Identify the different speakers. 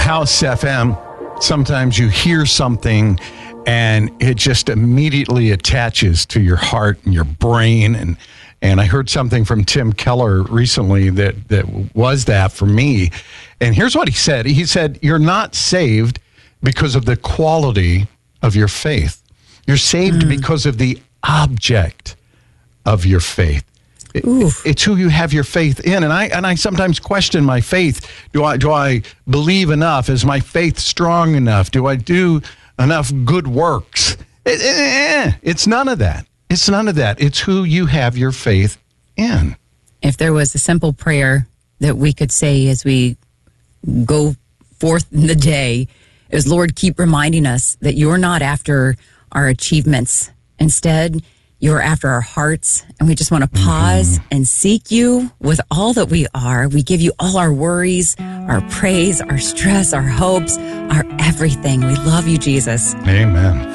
Speaker 1: House FM, sometimes you hear something and it just immediately attaches to your heart and your brain. And I heard something from Tim Keller recently that was that for me. And here's what he said. He said, you're not saved because of the quality of your faith. You're saved because of the object of your faith. It's who you have your faith in. And I sometimes question my faith. Do I believe enough? Is my faith strong enough? Do I do enough good works? It's none of that. It's none of that. It's who you have your faith in.
Speaker 2: If there was a simple prayer that we could say as we go forth in the day, it was, Lord, keep reminding us that you're not after our achievements. Instead, you're after our hearts, and we just want to pause and seek you with all that we are. We give you all our worries, our praise, our stress, our hopes, our everything. We love you, Jesus.
Speaker 1: Amen.